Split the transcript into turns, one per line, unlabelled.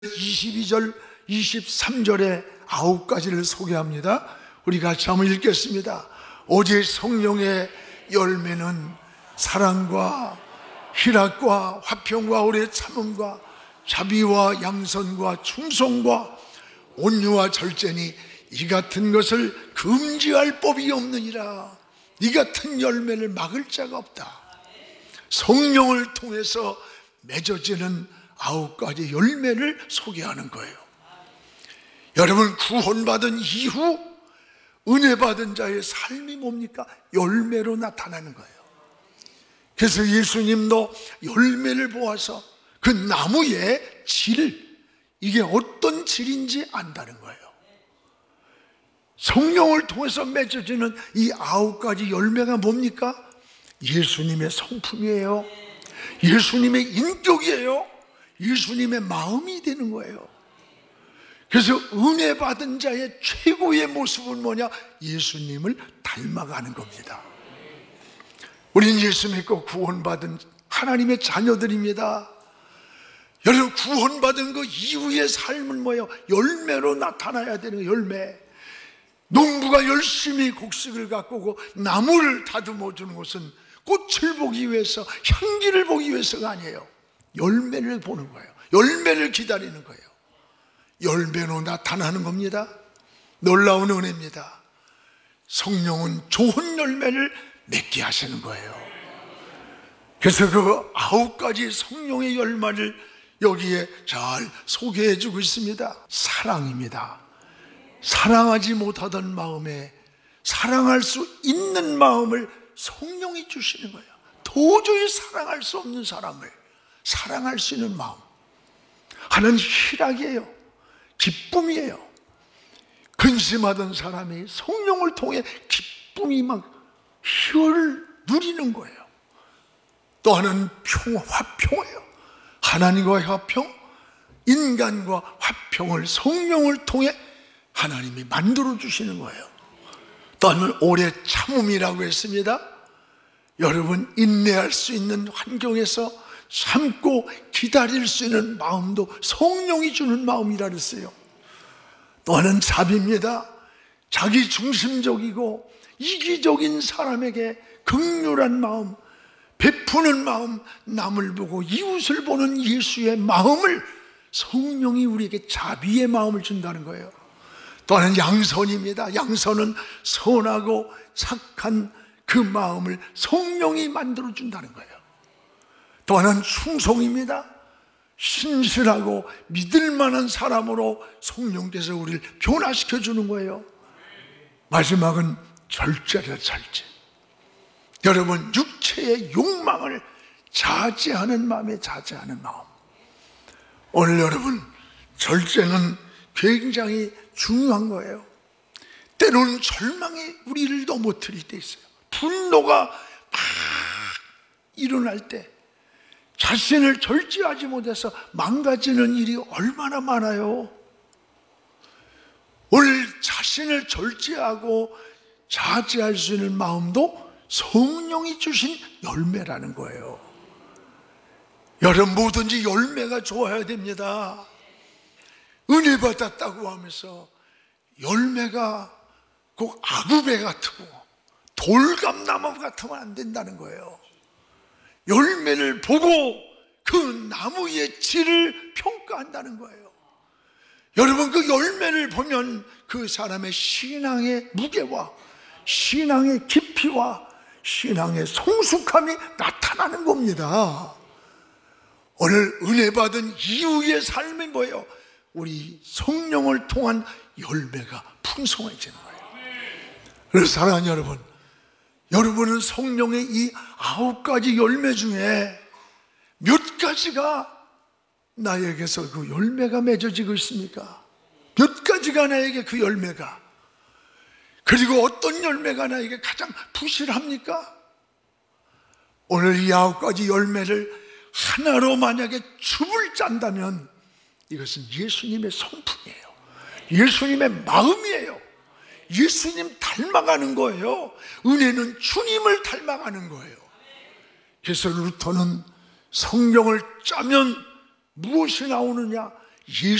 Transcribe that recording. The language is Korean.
22절, 23절에 9가지를 소개합니다. 우리 같이 한번 읽겠습니다. 오직 성령의 열매는 사랑과 희락과 화평과 오래 참음과 자비와 양선과 충성과 온유와 절제니 이 같은 것을 금지할 법이 없느니라. 이 같은 열매를 막을 자가 없다. 성령을 통해서 맺어지는 9가지 열매를 소개하는 거예요. 여러분, 구원받은 이후 은혜 받은 자의 삶이 뭡니까? 열매로 나타나는 거예요. 그래서 예수님도 열매를 보아서 그 나무의 질, 이게 어떤 질인지 안다는 거예요. 성령을 통해서 맺어지는 이 9가지 열매가 뭡니까? 예수님의 성품이에요. 예수님의 인격이에요. 예수님의 마음이 되는 거예요. 그래서 은혜 받은 자의 최고의 모습은 뭐냐? 예수님을 닮아가는 겁니다. 우린 예수 믿고 구원받은 하나님의 자녀들입니다. 여러분, 구원받은 그 이후의 삶은 뭐예요? 열매로 나타나야 되는 거예요. 열매. 농부가 열심히 곡식을 가꾸고 나무를 다듬어 주는 것은 꽃을 보기 위해서, 향기를 보기 위해서가 아니에요. 열매를 보는 거예요. 열매를 기다리는 거예요. 열매로 나타나는 겁니다. 놀라운 은혜입니다. 성령은 좋은 열매를 맺게 하시는 거예요. 그래서 그 9가지 성령의 열매를 여기에 잘 소개해 주고 있습니다. 사랑입니다. 사랑하지 못하던 마음에 사랑할 수 있는 마음을 성령이 주시는 거예요. 도저히 사랑할 수 없는 사람을 사랑할 수 있는 마음. 하나는 희락이에요. 기쁨이에요. 근심하던 사람이 성령을 통해 기쁨이 막 희열을 누리는 거예요. 또 하나는 화평이에요. 하나님과 화평, 인간과 화평을 성령을 통해 하나님이 만들어 주시는 거예요. 또 하나는 오래 참음이라고 했습니다. 여러분, 인내할 수 있는 환경에서 참고 기다릴 수 있는 마음도 성령이 주는 마음이라 그랬어요. 또 하나는 자비입니다. 자기 중심적이고 이기적인 사람에게 긍휼한 마음, 베푸는 마음, 남을 보고 이웃을 보는 예수의 마음을 성령이 우리에게 자비의 마음을 준다는 거예요. 또 하나는 양선입니다. 양선은 선하고 착한 그 마음을 성령이 만들어 준다는 거예요. 또 하나는 충성입니다. 신실하고 믿을 만한 사람으로 성령께서 우리를 변화시켜 주는 거예요. 마지막은 절제다, 절제. 여러분, 육체의 욕망을 자제하는 마음에 자제하는 마음. 오늘 여러분, 절제는 굉장히 중요한 거예요. 때로는 절망이 우리를 넘어뜨릴 때 있어요. 분노가 막 일어날 때 자신을 절제하지 못해서 망가지는 일이 얼마나 많아요. 오늘 자신을 절제하고 자제할 수 있는 마음도 성령이 주신 열매라는 거예요. 여러분, 뭐든지 열매가 좋아야 됩니다. 은혜 받았다고 하면서 열매가 꼭 아구배 같고 돌감나무 같으면 안 된다는 거예요. 열매를 보고 그 나무의 질을 평가한다는 거예요. 여러분, 그 열매를 보면 그 사람의 신앙의 무게와 신앙의 깊이와 신앙의 성숙함이 나타나는 겁니다. 오늘 은혜 받은 이후의 삶이 뭐예요? 우리 성령을 통한 열매가 풍성해지는 거예요. 그래서 사랑하는 여러분, 여러분은 성령의 이 9가지 열매 중에 몇 가지가 나에게서 그 열매가 맺어지고 있습니까? 몇 가지가 나에게 그 열매가, 그리고 어떤 열매가 나에게 가장 부실합니까? 오늘 이 9가지 열매를 하나로 만약에 줍을 짠다면 이것은 예수님의 성품이에요. 예수님의 마음이에요. 예수님 닮아가는 거예요. 은혜는 주님을 닮아가는 거예요. 그래서 루터는 성령을 짜면 무엇이 나오느냐? 예수